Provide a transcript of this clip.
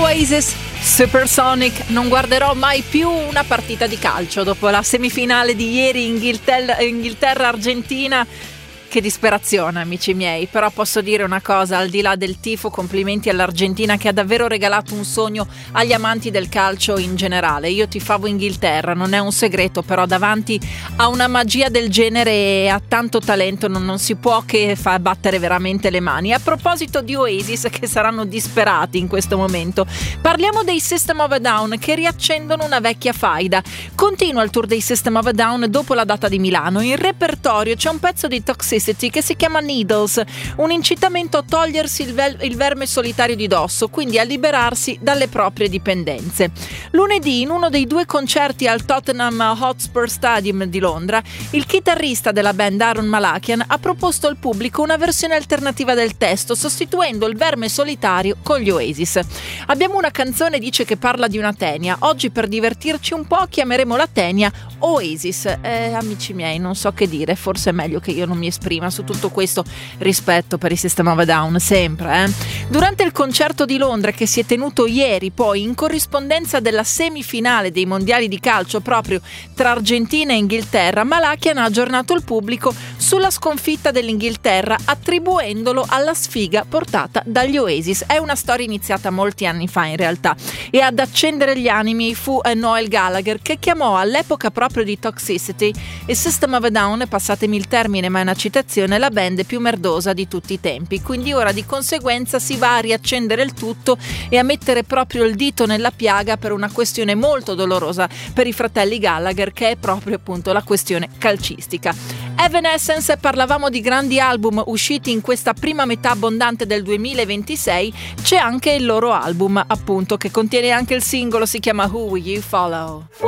Oasis, Supersonic. Non guarderò mai più una partita di calcio dopo la semifinale di ieri Inghilterra-Argentina. Che disperazione, amici miei, però posso dire una cosa, al di là del tifo, complimenti all'Argentina che ha davvero regalato un sogno agli amanti del calcio in generale. Io tifavo Inghilterra, non è un segreto, però davanti a una magia del genere e a tanto talento non si può che far battere veramente le mani. A proposito di Oasis, che saranno disperati in questo momento, parliamo dei System of a Down che riaccendono una vecchia faida. Continua il tour dei System of a Down dopo la data di Milano. In repertorio c'è un pezzo di Toxicity che si chiama Needles, un incitamento a togliersi il verme solitario di dosso, quindi a liberarsi dalle proprie dipendenze. Lunedì, in uno dei due concerti al Tottenham Hotspur Stadium di Londra, il chitarrista della band Aaron Malakian ha proposto al pubblico una versione alternativa del testo, sostituendo il verme solitario con gli Oasis. Abbiamo una canzone, dice, che parla di una tenia. Oggi, per divertirci un po', chiameremo la tenia Oasis. Amici miei, non so che dire, forse è meglio che io non mi esprima su tutto questo. Rispetto per i System of a Down, sempre. Durante il concerto di Londra, che si è tenuto ieri, poi, in corrispondenza della semifinale dei mondiali di calcio proprio tra Argentina e Inghilterra, Malakian ha aggiornato il pubblico sulla sconfitta dell'Inghilterra, attribuendolo alla sfiga portata dagli Oasis. È una storia iniziata molti anni fa, in realtà, e ad accendere gli animi fu Noel Gallagher, che chiamò all'epoca proprio di Toxicity e System of a Down, passatemi il termine ma è una citazione, la band più merdosa di tutti i tempi. Quindi ora di conseguenza si va a riaccendere il tutto e a mettere proprio il dito nella piaga per una questione molto dolorosa per i fratelli Gallagher, che è proprio appunto la questione calcistica. Evanescence, parlavamo di grandi album usciti in questa prima metà abbondante del 2026, c'è anche il loro album appunto che contiene anche il singolo, si chiama Who Will You Follow?